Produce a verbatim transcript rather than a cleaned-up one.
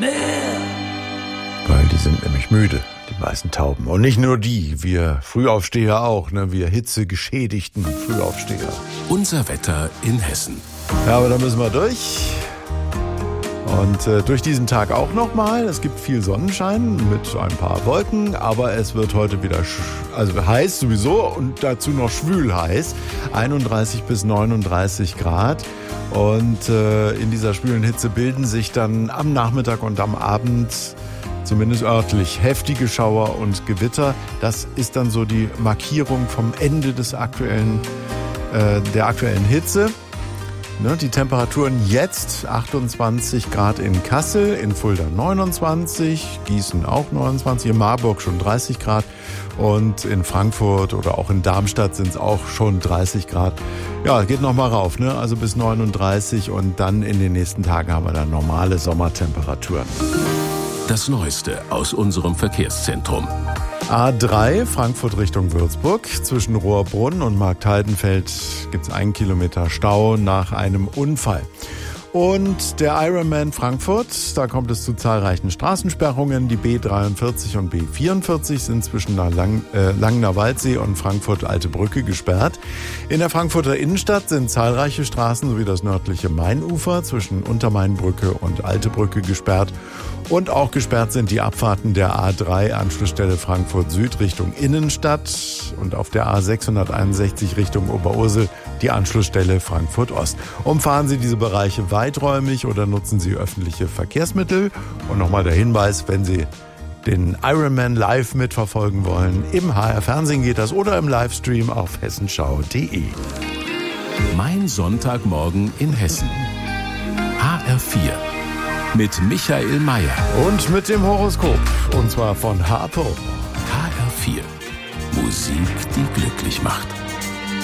mehr. Weil die sind nämlich müde, die meisten Tauben. Und nicht nur die, wir Frühaufsteher auch, ne? Wir hitzegeschädigten Frühaufsteher. Unser Wetter in Hessen. Ja, aber da müssen wir durch. Und äh, durch diesen Tag auch nochmal. Es gibt viel Sonnenschein mit ein paar Wolken, aber es wird heute wieder sch- also heiß sowieso und dazu noch schwül heiß. einunddreißig bis neununddreißig Grad. Und äh, in dieser schwülen Hitze bilden sich dann am Nachmittag und am Abend zumindest örtlich heftige Schauer und Gewitter. Das ist dann so die Markierung vom Ende des aktuellen, äh, der aktuellen Hitze. Ne, die Temperaturen jetzt achtundzwanzig Grad in Kassel, in Fulda neunundzwanzig, Gießen auch neunundzwanzig, in Marburg schon dreißig Grad und in Frankfurt oder auch in Darmstadt sind es auch schon dreißig Grad. Ja, geht noch mal rauf, ne? Also bis neununddreißig und dann in den nächsten Tagen haben wir dann normale Sommertemperaturen. Das Neueste aus unserem Verkehrszentrum. A drei, Frankfurt Richtung Würzburg. Zwischen Rohrbrunn und Marktheidenfeld gibt es einen Kilometer Stau nach einem Unfall. Und der Ironman Frankfurt, da kommt es zu zahlreichen Straßensperrungen. Die B dreiundvierzig und B vierundvierzig sind zwischen Lang, äh, Langener Waldsee und Frankfurt Alte Brücke gesperrt. In der Frankfurter Innenstadt sind zahlreiche Straßen sowie das nördliche Mainufer zwischen Untermainbrücke und Alte Brücke gesperrt. Und auch gesperrt sind die Abfahrten der A drei Anschlussstelle Frankfurt Süd Richtung Innenstadt und auf der A sechshunderteinundsechzig Richtung Oberursel die Anschlussstelle Frankfurt Ost. Umfahren Sie diese Bereiche weiträumig oder nutzen Sie öffentliche Verkehrsmittel? Und nochmal der Hinweis, wenn Sie den Ironman live mitverfolgen wollen, im H R Fernsehen geht das oder im Livestream auf hessenschau punkt de. Mein Sonntagmorgen in Hessen. H R vier. Mit Michael Mayer. Und mit dem Horoskop. Und zwar von Harpo. H R vier. Musik, die glücklich macht.